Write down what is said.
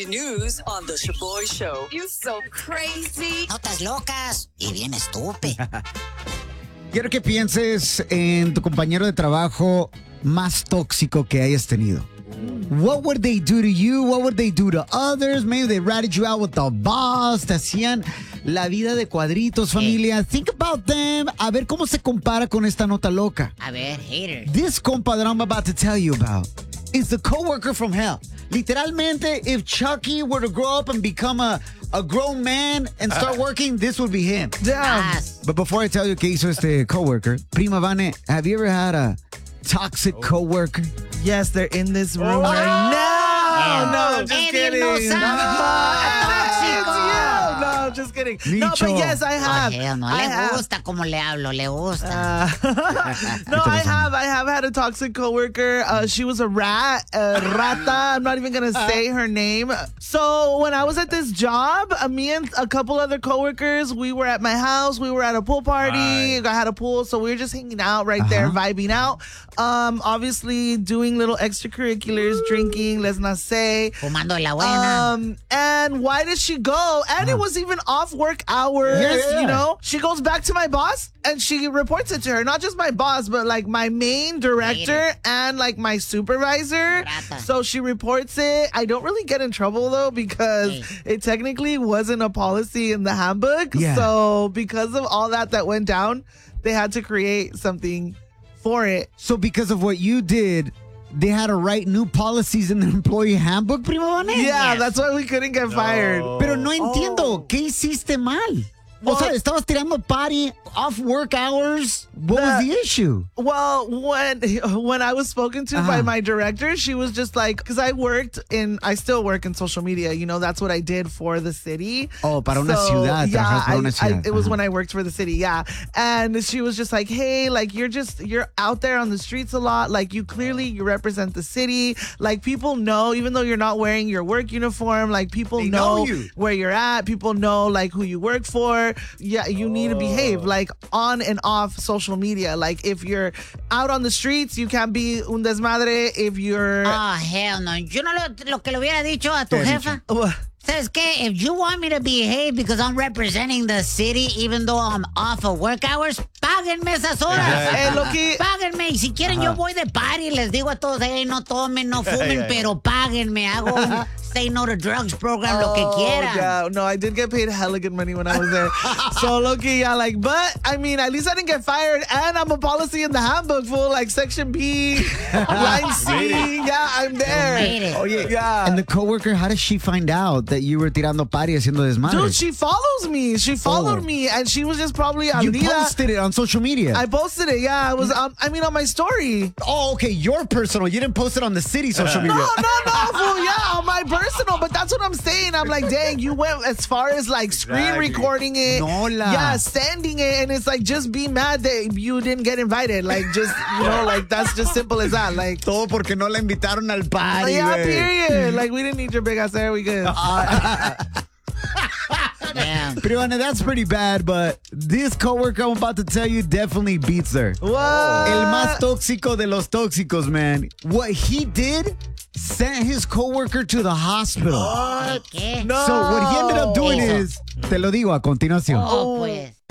celebrity news on The Shaboy Show. You so crazy. Notas locas y bien estúpido. Quiero que pienses en tu compañero de trabajo más tóxico que hayas tenido. What would they do to you? What would they do to others? Maybe they ratted you out with the boss. Te hacían la vida de cuadritos, familia. Think about them. A ver cómo se compara con esta nota loca. A ver, haters. This compa that I'm about to tell you about is the coworker from hell. Literalmente, if Chucky were to grow up and become a grown man and start working, this would be him. Damn. But before I tell you qué hizo este coworker, Prima Vane, have you ever had a toxic coworker? Yes, they're in this room right now. No, I'm just kidding. No, just kidding. No, but yes, I have. Hell no, le gusta como le hablo, le gusta. No, I have had a toxic coworker. She was a rata. I'm not even gonna say her name. So when I was at this job, me and a couple other coworkers, we were at my house. We were at a pool party. I had a pool, so we were just hanging out right there, vibing out. Obviously doing little extracurriculars, drinking. Let's not say. Fumando la buena. And why did she go? And it was even off work hours. You know, she goes back to my boss and she reports it to her. Not just my boss, but like my main director and like my supervisor. So she reports it. I don't really get in trouble though because it technically wasn't a policy in the handbook. So because of all that went down, they had to create something for it. So because of what you did, they had to write new policies in the employee handbook, Prima Vane? Yeah, that's why we couldn't get fired. Pero no entiendo, ¿qué hiciste mal? O sea, estabas tirando party off work hours. What was the issue? Well, when I was spoken to by my director, she was just like, because I still work in social media. You know, that's what I did for the city. Oh, para una ciudad. Yeah, para una ciudad. it was when I worked for the city. Yeah. And she was just like, hey, like, you're out there on the streets a lot. Like, you represent the city. Like, people know, even though you're not wearing your work uniform, like, people know where you're at. People know, like, who you work for. Yeah, you need to behave, like, on and off social media. Like, if you're out on the streets, you can't be un desmadre. If you're... Oh, hell no. Yo no lo que le hubiera dicho a tu jefa. ¿Sabes qué? If you want me to behave because I'm representing the city, even though I'm off of work hours, páguenme esas horas. Páguenme. Y si quieren, yo voy de party. Les digo a todos, hey, no tomen, no fumen, pero páguenme. Hago un Say No to Drugs program, lo que quieran. Yeah, no, I did get paid hella good money when I was there. So, low-key, yeah, like, but, I mean, at least I didn't get fired, and I'm a policy in the handbook, full, like, Section B, Line C, yeah, I'm there. Oh, yeah. And the coworker, how does she find out that you were tirando party haciendo desmadre? Dude, she follows me. She followed me, and she was just probably on You posted it on social media. I posted it, yeah. I was, on my story. Oh, okay, your personal. You didn't post it on the city social media. No, fool, yeah, on my personal, but that's what I'm saying. I'm like, dang, you went as far as like screen recording it. Yeah, sending it, and it's like, just be mad that you didn't get invited. Like, just, you know, like, that's just simple as that. Like, todo porque no la invitaron al party. Yeah, period. Like, we didn't need your big ass hair. We good. Damn. Privana, that's pretty bad, but this coworker I'm about to tell you definitely beats her. What? El más tóxico de los tóxicos, man. What he did sent his coworker to the hospital. ¿Qué? No. So what he ended up doing is, te lo digo a continuación. Oh, pues.